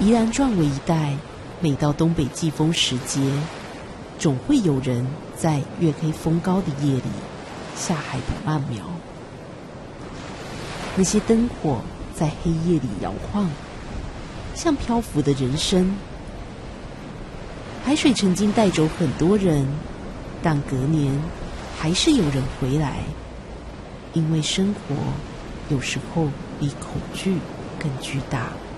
宜兰壮为一带，每到东北季风时节，总会有人在月黑风高的夜里下海捕鳗苗。那些灯火在黑夜里摇晃，像漂浮的人生。海水曾经带走很多人，但隔年还是有人回来，因为生活有时候比恐惧更巨大。